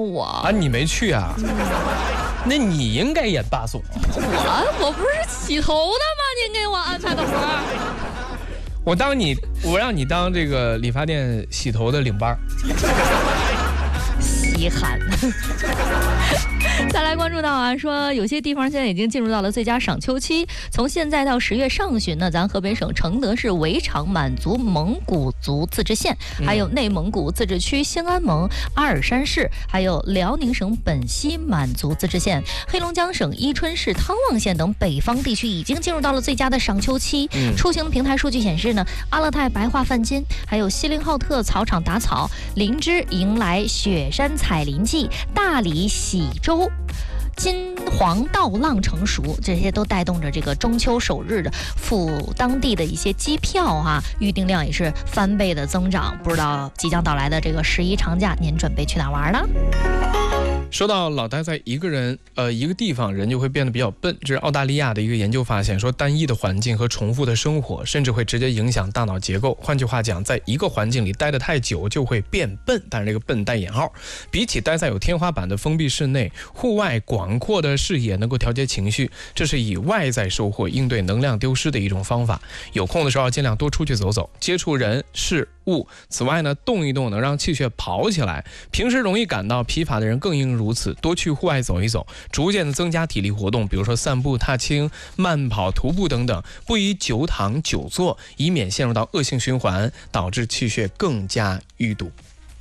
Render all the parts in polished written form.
我啊，你没去啊？那你应该演霸总。 我不是洗头的吗？您给我安排个活儿。 我让你当这个理发店洗头的领班。 稀罕。再来关注到啊，说有些地方现在已经进入到了最佳赏秋期。从现在到10月上旬呢，咱河北省承德市围场满族蒙古族自治县，还有内蒙古自治区兴安盟、阿尔山市，还有辽宁省本溪满族自治县、黑龙江省伊春市汤旺县等北方地区已经进入到了最佳的赏秋期。出行平台数据显示呢，阿勒泰白桦泛金，还有锡林浩特草场打草，林芝迎来雪山采林季，大理喜洲金黄稻浪成熟，这些都带动着这个中秋首日的赴当地的一些机票预订量也是翻倍的增长。不知道即将到来的这个11长假，您准备去哪玩呢？ 说到老待在一个地方，人就会变得比较笨。这是澳大利亚的一个研究发现，说单一的环境和重复的生活，甚至会直接影响大脑结构。换句话讲，在一个环境里待得太久，就会变笨。但是这个笨带引号，比起待在有天花板的封闭室内，户外广阔的视野能够调节情绪，这是以外在收获应对能量丢失的一种方法。有空的时候尽量多出去走走，接触人事物。此外呢，动一动能让气血跑起来。平时容易感到疲乏的人更应如此，多去户外走一走，逐渐的增加体力活动，比如说散步、踏青、慢跑、徒步等等，不宜久躺久坐，以免陷入到恶性循环，导致气血更加淤堵。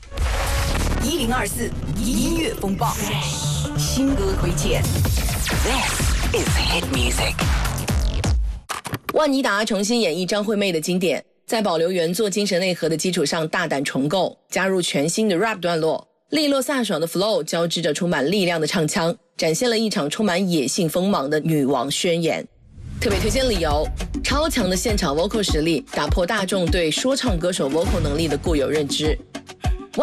1024音乐风暴，新歌推荐。This is hit music。万妮达重新演绎张惠妹的经典，在保留原作精神内核的基础上大胆重构，加入全新的 rap 段落，利落飒爽的 flow 交织着充满力量的唱腔，展现了一场充满野性锋芒的女王宣言。特别推荐理由，超强的现场 vocal 实力打破大众对说唱歌手 vocal 能力的固有认知，